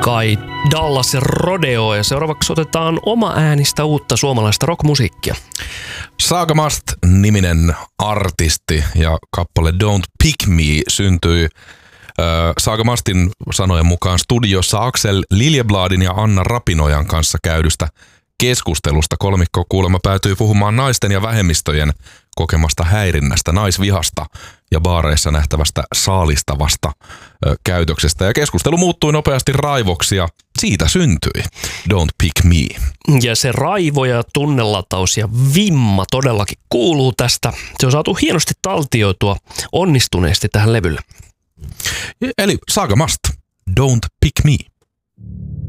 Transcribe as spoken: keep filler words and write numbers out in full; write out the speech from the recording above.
Kai, Dallas ja Rodeo, ja seuraavaksi otetaan oma äänistä uutta suomalaista rockmusiikkia. Saga Must-niminen artisti ja kappale Don't Pick Me syntyi äh, Saga Mustin sanojen mukaan studiossa Axel Liljebladin ja Anna Rapinojan kanssa käydystä keskustelusta. Kolmikko kuulemma päätyi puhumaan naisten ja vähemmistöjen kokemasta häirinnästä, naisvihasta ja baareissa nähtävästä saalistavasta ö, käytöksestä. Ja keskustelu muuttui nopeasti raivoksi ja siitä syntyi Don't Pick Me. Ja se raivo ja tunnelataus ja vimma todellakin kuuluu tästä. Se on saatu hienosti taltioitua onnistuneesti tähän levylle. Eli Saga Must, Don't Pick Me.